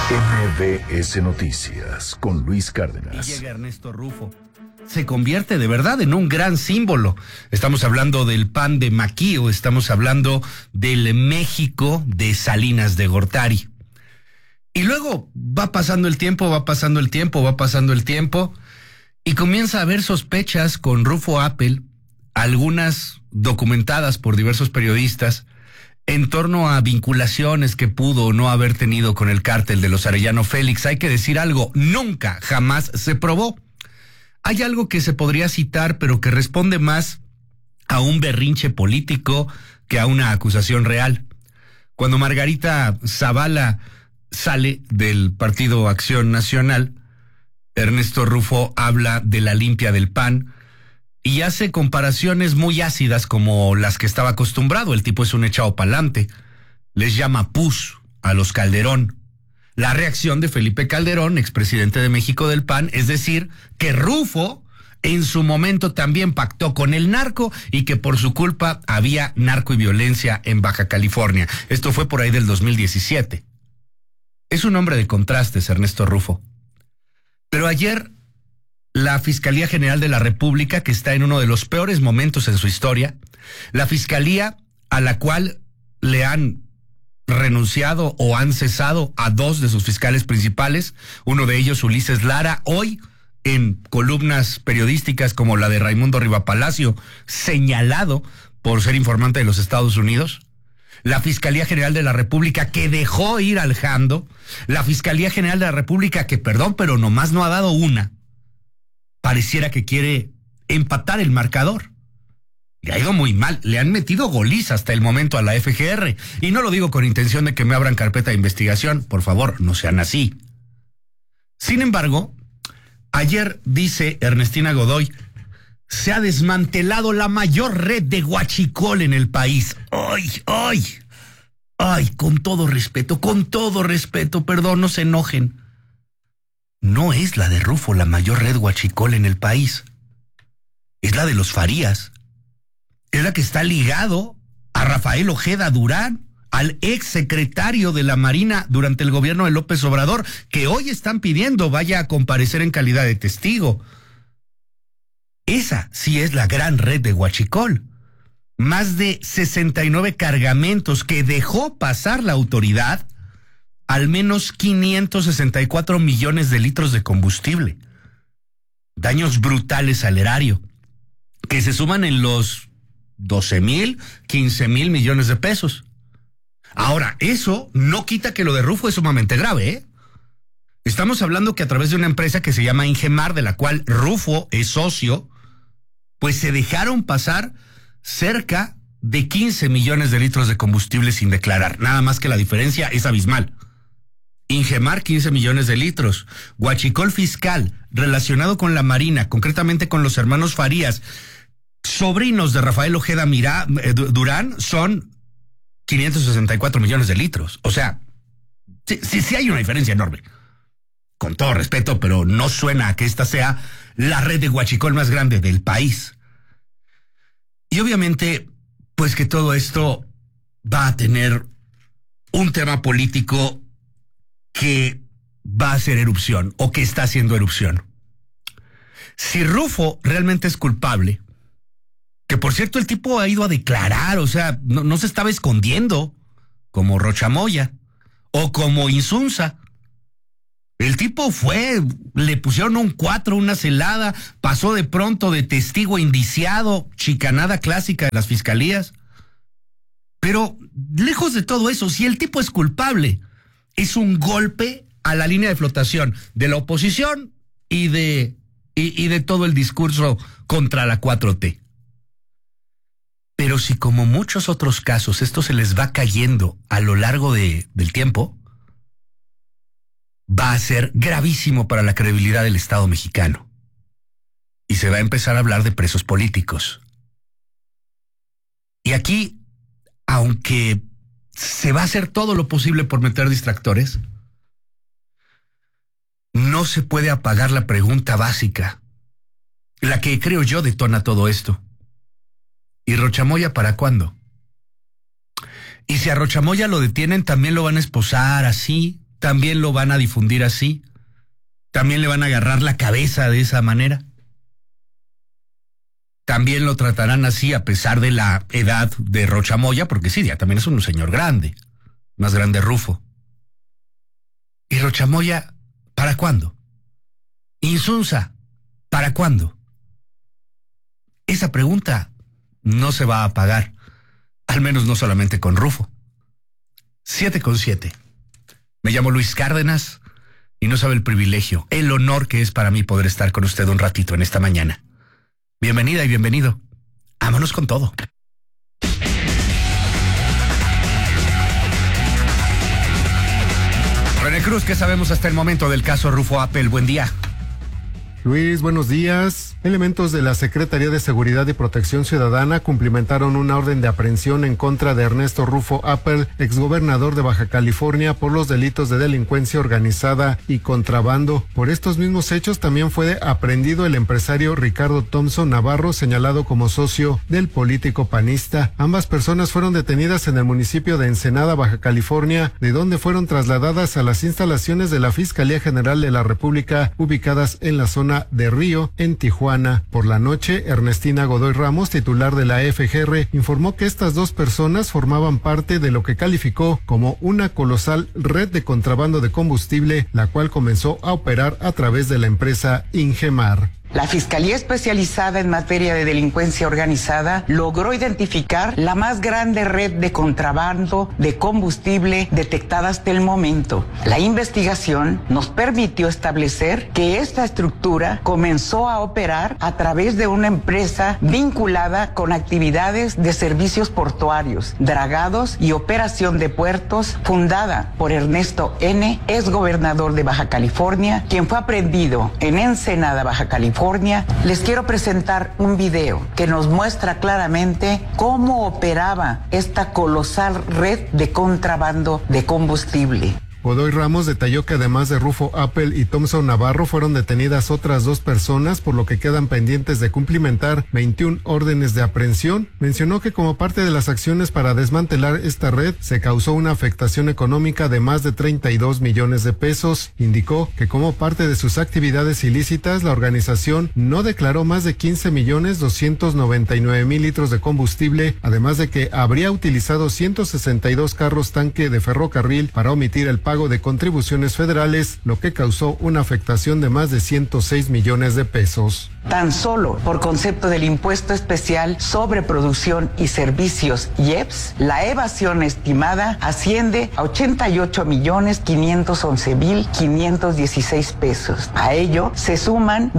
MBS Noticias con Luis Cárdenas. Y llega Ernesto Rufo. Se convierte de verdad en un gran símbolo. Estamos hablando del pan de Maquío, estamos hablando del México de Salinas de Gortari. Y luego va pasando el tiempo, y comienza a haber sospechas con Rufo Apple, algunas documentadas por diversos periodistas, en torno a vinculaciones que pudo o no haber tenido con el cártel de los Arellano Félix. Hay que decir algo, nunca, jamás se probó. Hay algo que se podría citar, pero que responde más a un berrinche político que a una acusación real. Cuando Margarita Zavala sale del Partido Acción Nacional, Ernesto Rufo habla de la limpia del PAN y hace comparaciones muy ácidas como las que estaba acostumbrado. El tipo es un echado pa'lante. Les llama pus a los Calderón. La reacción de Felipe Calderón, expresidente de México del PAN, es decir, que Rufo en su momento también pactó con el narco y que por su culpa había narco y violencia en Baja California. Esto fue por ahí del 2017. Es un hombre de contrastes, Ernesto Rufo. Pero ayer la Fiscalía General de la República, que está en uno de los peores momentos en su historia, la Fiscalía a la cual le han renunciado o han cesado a dos de sus fiscales principales, uno de ellos Ulises Lara, hoy en columnas periodísticas como la de Raimundo Rivapalacio, señalado por ser informante de los Estados Unidos, la Fiscalía General de la República que dejó ir al Jando, la Fiscalía General de la República que, perdón, pero nomás no ha dado una, pareciera que quiere empatar el marcador. Le ha ido muy mal, le han metido goliza hasta el momento a la FGR. Y no lo digo con intención de que me abran carpeta de investigación, por favor, no sean así. Sin embargo, ayer dice Ernestina Godoy, se ha desmantelado la mayor red de huachicol en el país. ¡Ay! Con todo respeto, perdón, no se enojen. No es la de Rufo la mayor red huachicol en el país. Es la de los Farías. Es la que está ligado a Rafael Ojeda Durán, al ex secretario de la Marina durante el gobierno de López Obrador, que hoy están pidiendo vaya a comparecer en calidad de testigo. Esa sí es la gran red de huachicol. Más de 69 cargamentos que dejó pasar la autoridad, al menos 564 millones de litros de combustible. Daños brutales al erario, que se suman en los 12,000, 15,000 millones de pesos. Ahora, eso no quita que lo de Rufo es sumamente grave, ¿eh? Estamos hablando que a través de una empresa que se llama Ingemar, de la cual Rufo es socio, pues se dejaron pasar cerca de 15 millones de litros de combustible sin declarar. Nada más que la diferencia es abismal. Ingemar, 15 millones de litros. Huachicol fiscal relacionado con la Marina, concretamente con los hermanos Farías, sobrinos de Rafael Ojeda Durán, son 564 millones de litros. O sea, sí hay una diferencia enorme. Con todo respeto, pero no suena a que esta sea la red de huachicol más grande del país. Y obviamente, pues que todo esto va a tener un tema político que va a hacer erupción o que está haciendo erupción. Si Rufo realmente es culpable, que por cierto el tipo ha ido a declarar, o sea, no se estaba escondiendo como Rochamoya o como Insunza. El tipo fue, le pusieron un 4, una celada, pasó de pronto de testigo a indiciado, chicanada clásica de las fiscalías. Pero lejos de todo eso, si el tipo es culpable, es un golpe a la línea de flotación de la oposición y de todo el discurso contra la 4T. Pero si como muchos otros casos esto se les va cayendo a lo largo del tiempo, va a ser gravísimo para la credibilidad del Estado mexicano. Y se va a empezar a hablar de presos políticos. Y aquí, aunque se va a hacer todo lo posible por meter distractores, no se puede apagar la pregunta básica, la que creo yo detona todo esto. ¿Y Rochamoya para cuándo? Y si a Rochamoya lo detienen, también lo van a esposar así, también lo van a difundir así, también le van a agarrar la cabeza de esa manera, también lo tratarán así a pesar de la edad de Rocha Moya, porque sí, ya también es un señor grande, más grande Rufo. ¿Y Rocha Moya, para cuándo? Insunza, ¿para cuándo? Esa pregunta no se va a apagar, al menos no solamente con Rufo. 7:07. Me llamo Luis Cárdenas y no sabe el privilegio, el honor que es para mí poder estar con usted un ratito en esta mañana. Bienvenida y bienvenido. Vámonos con todo. René Cruz, ¿qué sabemos hasta el momento del caso Rufo Appel? Buen día. Luis, buenos días. Elementos de la Secretaría de Seguridad y Protección Ciudadana cumplimentaron una orden de aprehensión en contra de Ernesto Rufo Appel, exgobernador de Baja California, por los delitos de delincuencia organizada y contrabando. Por estos mismos hechos también fue aprehendido el empresario Ricardo Thompson Navarro, señalado como socio del político panista. Ambas personas fueron detenidas en el municipio de Ensenada, Baja California, de donde fueron trasladadas a las instalaciones de la Fiscalía General de la República, ubicadas en la zona de Río, en Tijuana. Por la noche, Ernestina Godoy Ramos, titular de la FGR, informó que estas dos personas formaban parte de lo que calificó como una colosal red de contrabando de combustible, la cual comenzó a operar a través de la empresa Ingemar. La Fiscalía Especializada en Materia de Delincuencia Organizada logró identificar la más grande red de contrabando de combustible detectada hasta el momento. La investigación nos permitió establecer que esta estructura comenzó a operar a través de una empresa vinculada con actividades de servicios portuarios, dragados y operación de puertos, fundada por Ernesto N., exgobernador de Baja California, quien fue aprehendido en Ensenada, Baja California. Les quiero presentar un video que nos muestra claramente cómo operaba esta colosal red de contrabando de combustible. Godoy Ramos detalló que además de Rufo Appel y Thompson Navarro fueron detenidas otras dos personas, por lo que quedan pendientes de cumplimentar 21 órdenes de aprehensión. Mencionó que como parte de las acciones para desmantelar esta red se causó una afectación económica de más de 32 millones de pesos. Indicó que como parte de sus actividades ilícitas, la organización no declaró más de 15.299.000 litros de combustible, además de que habría utilizado 162 carros tanque de ferrocarril para omitir el pago de contribuciones federales, lo que causó una afectación de más de 106 millones de pesos. Tan solo por concepto del impuesto especial sobre producción y servicios IEPS, la evasión estimada asciende a 88.511.516 pesos. A ello se suman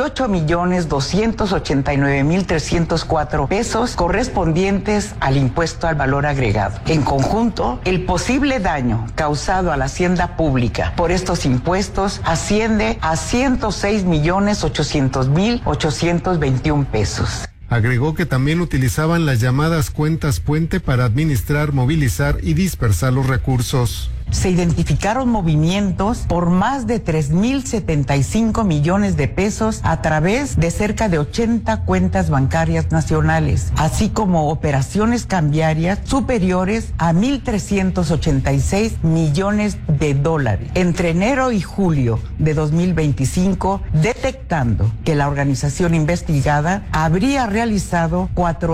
18.289.304 pesos correspondientes al impuesto al valor agregado. En conjunto, el posible daño causado a la hacienda pública por estos impuestos asciende a 106.800.821 pesos. Agregó que también utilizaban las llamadas cuentas puente para administrar, movilizar y dispersar los recursos. Se identificaron movimientos por más de 3.075 millones de pesos a través de cerca de 80 cuentas bancarias nacionales, así como operaciones cambiarias superiores a 1.386 millones de dólares. Entre enero y julio de 2025, detectando que la organización investigada habría realizado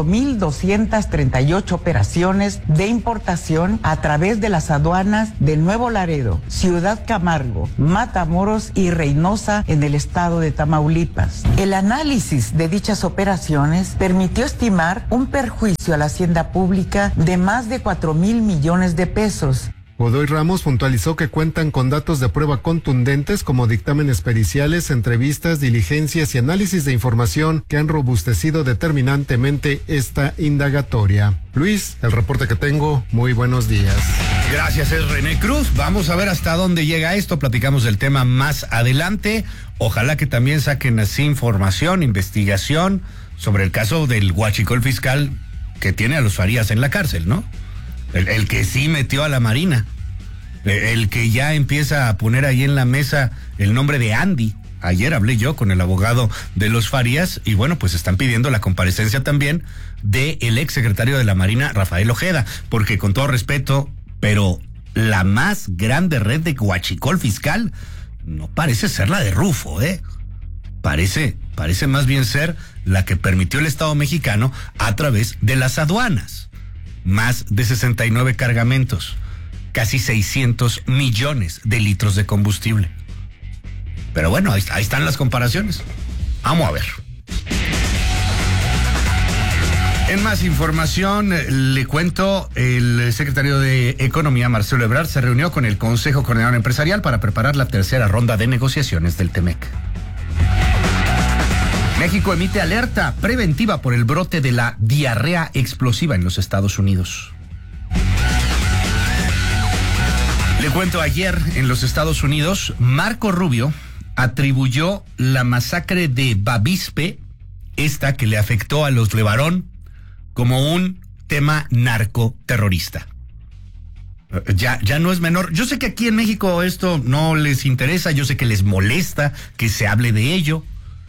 4.238 operaciones de importación a través de las aduanas de Nuevo Laredo, Ciudad Camargo, Matamoros y Reynosa en el estado de Tamaulipas. El análisis de dichas operaciones permitió estimar un perjuicio a la hacienda pública de más de 4.000 millones de pesos. Godoy Ramos puntualizó que cuentan con datos de prueba contundentes como dictámenes periciales, entrevistas, diligencias y análisis de información que han robustecido determinantemente esta indagatoria. Luis, el reporte que tengo, muy buenos días. Gracias, es René Cruz. Vamos a ver hasta dónde llega esto. Platicamos del tema más adelante. Ojalá que también saquen así información, investigación sobre el caso del huachicol fiscal que tiene a los Farías en la cárcel, ¿no? El que sí metió a la Marina, el que ya empieza a poner ahí en la mesa el nombre de Andy. Ayer hablé yo con el abogado de los Farías y bueno, pues están pidiendo la comparecencia también del ex secretario de la Marina, Rafael Ojeda, porque con todo respeto, pero la más grande red de huachicol fiscal no parece ser la de Rufo, Parece más bien ser la que permitió el Estado mexicano a través de las aduanas. Más de 69 cargamentos, casi 600 millones de litros de combustible. Pero bueno, ahí están las comparaciones. Vamos a ver. En más información, le cuento, el secretario de Economía, Marcelo Ebrard, se reunió con el Consejo Coordinador Empresarial para preparar la tercera ronda de negociaciones del TEMEC. México emite alerta preventiva por el brote de la diarrea explosiva en los Estados Unidos. Le cuento, ayer en los Estados Unidos, Marco Rubio atribuyó la masacre de Bavispe, esta que le afectó a los LeBaron, como un tema narcoterrorista. Ya no es menor. Yo sé que aquí en México esto no les interesa, yo sé que les molesta que se hable de ello,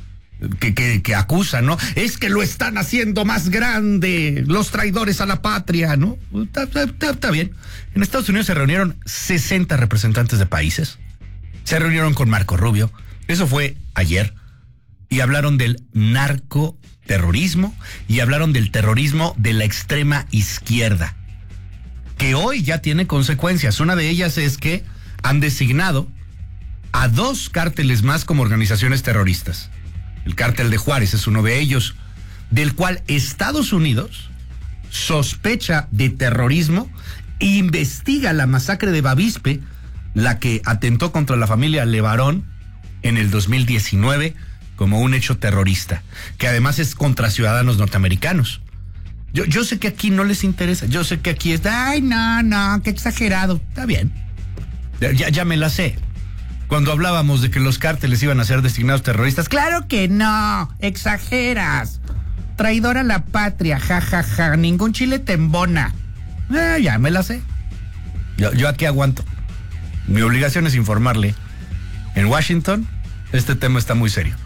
que acusan, ¿no? Es que lo están haciendo más grande, los traidores a la patria, ¿no? Está bien. En Estados Unidos se reunieron 60 representantes de países, se reunieron con Marco Rubio, eso fue ayer, y hablaron del narcoterrorismo y hablaron del terrorismo de la extrema izquierda, que hoy ya tiene consecuencias. Una de ellas es que han designado a 2 cárteles más como organizaciones terroristas. El cártel de Juárez es uno de ellos, del cual Estados Unidos sospecha de terrorismo e investiga la masacre de Bavispe, la que atentó contra la familia LeBaron en el 2019 como un hecho terrorista, que además es contra ciudadanos norteamericanos. Yo sé que aquí no les interesa, yo sé que aquí es, ay, no, qué exagerado. Está bien, ya me la sé. Cuando hablábamos de que los cárteles iban a ser designados terroristas, claro que no, exageras. Traidor a la patria, jajaja, ningún chile te embona. Ya me la sé. Yo aquí aguanto. Mi obligación es informarle. En Washington, este tema está muy serio.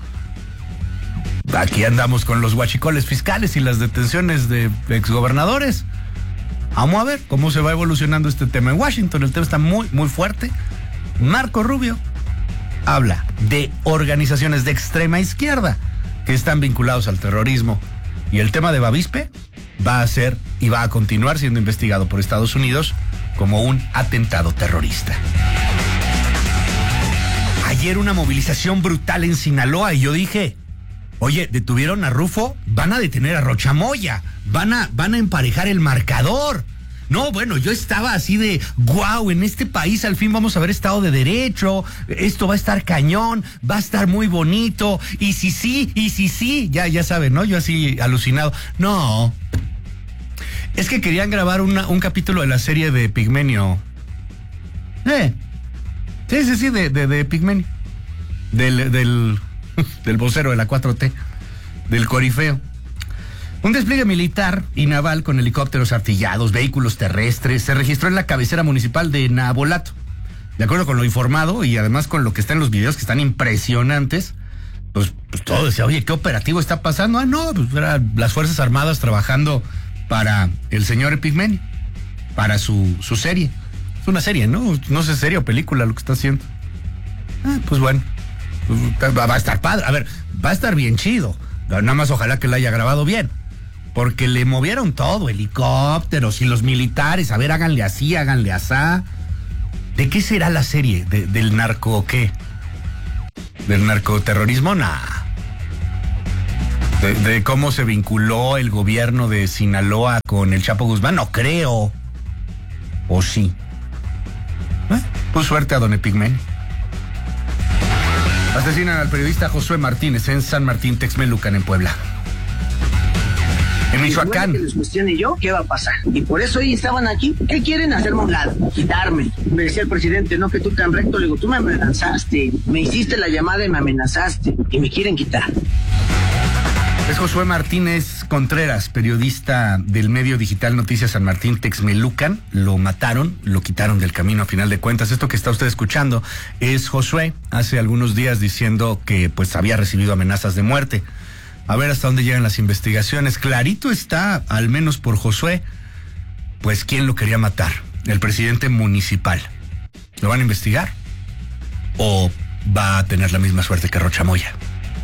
Aquí andamos con los huachicoles fiscales y las detenciones de exgobernadores. Vamos a ver cómo se va evolucionando este tema en Washington. El tema está muy, muy fuerte. Marco Rubio habla de organizaciones de extrema izquierda que están vinculados al terrorismo. Y el tema de Bavispe va a ser y va a continuar siendo investigado por Estados Unidos como un atentado terrorista. Ayer una movilización brutal en Sinaloa y yo dije, oye, detuvieron a Rufo, van a detener a Rocha Moya, van a emparejar el marcador. No, bueno, yo estaba así de, wow, en este país al fin vamos a ver Estado de Derecho, esto va a estar cañón, va a estar muy bonito, y si sí, ya saben, ¿no? Yo así alucinado. No, es que querían grabar un capítulo de la serie de Pigmenio. Sí, de Pigmenio. Del vocero de la 4T, del corifeo. Un despliegue militar y naval con helicópteros artillados, vehículos terrestres, se registró en la cabecera municipal de Nabolato. De acuerdo con lo informado y además con lo que está en los videos que están impresionantes, pues todo decía, oye, ¿qué operativo está pasando? No, pues eran las Fuerzas Armadas trabajando para el señor Epigmenio, para su serie. Es una serie, ¿no? No sé, serie o película lo que está haciendo. Pues bueno, pues va a estar padre. A ver, va a estar bien chido. Nada más ojalá que la haya grabado bien. Porque le movieron todo, helicópteros y los militares. A ver, háganle así, háganle asá. ¿De qué será la serie? ¿Del narco qué? ¿Del narcoterrorismo? Nah. ¿De cómo se vinculó el gobierno de Sinaloa con el Chapo Guzmán? No creo. ¿O sí? Pues suerte a don Epigmenio. Asesinan al periodista Josué Martínez en San Martín Texmelucan, en Puebla. En Michoacán. Que les cuestione yo, ¿qué va a pasar? Y por eso hoy estaban aquí. ¿Qué quieren? Hacerme a un lado, quitarme. Me decía el presidente, no, que tú tan recto. Le digo, tú me amenazaste, me hiciste la llamada y me amenazaste. Y me quieren quitar. Es Josué Martínez Contreras, periodista del medio digital Noticias San Martín Texmelucan. Lo mataron, lo quitaron del camino a final de cuentas. Esto que está usted escuchando es Josué hace algunos días diciendo que pues había recibido amenazas de muerte. A ver hasta dónde llegan las investigaciones. Clarito está, al menos por Josué, pues quién lo quería matar. el presidente municipal? ¿Lo van a investigar? ¿O va a tener la misma suerte que Rocha Moya?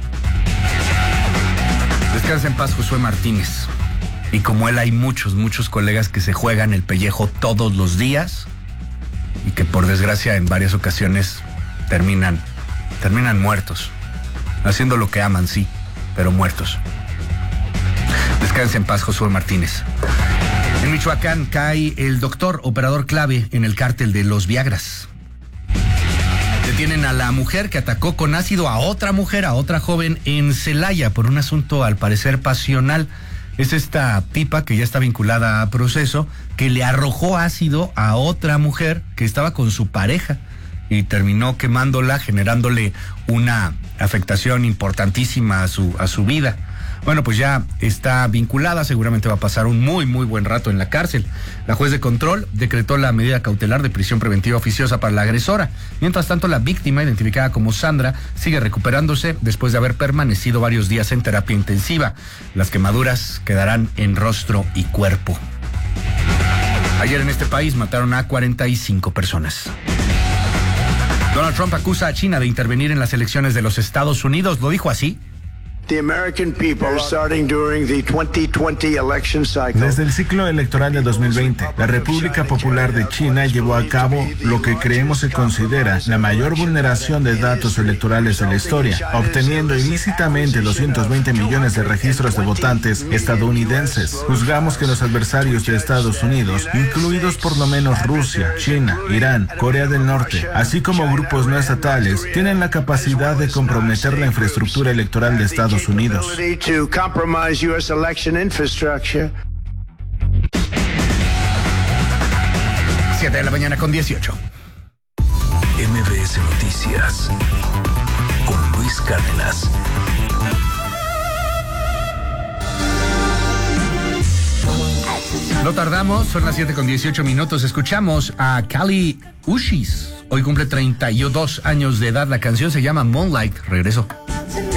Descansa en paz Josué Martínez. Y como él hay muchos colegas que se juegan el pellejo todos los días y que por desgracia en varias ocasiones terminan muertos. Haciendo lo que aman, sí, pero muertos. Descansa en paz Josué Martínez. En Michoacán cae el doctor operador clave en el cártel de los Viagras. Detienen a la mujer que atacó con ácido a otra mujer, a otra joven en Celaya por un asunto al parecer pasional. Es esta tipa que ya está vinculada a proceso, que le arrojó ácido a otra mujer que estaba con su pareja y terminó quemándola, generándole una afectación importantísima a su vida. Bueno, pues ya está vinculada, seguramente va a pasar un muy buen rato en la cárcel. La juez de control decretó la medida cautelar de prisión preventiva oficiosa para la agresora. Mientras tanto, la víctima, identificada como Sandra, sigue recuperándose después de haber permanecido varios días en terapia intensiva. Las quemaduras quedarán en rostro y cuerpo. Ayer en este país mataron a 45 personas. Donald Trump acusa a China de intervenir en las elecciones de los Estados Unidos. Lo dijo así. Desde el ciclo electoral de 2020, la República Popular de China llevó a cabo lo que creemos se considera la mayor vulneración de datos electorales de la historia, obteniendo ilícitamente 220 millones de registros de votantes estadounidenses. Juzgamos que los adversarios de Estados Unidos, incluidos por lo menos Rusia, China, Irán, Corea del Norte, así como grupos no estatales, tienen la capacidad de comprometer la infraestructura electoral de Estados Unidos. 7 de la mañana con 18. MBS Noticias con Luis Cárdenas. No tardamos, son las 7 con 18 minutos. Escuchamos a Kali Uchis. Hoy cumple 32 años de edad. La canción se llama Moonlight. Regreso.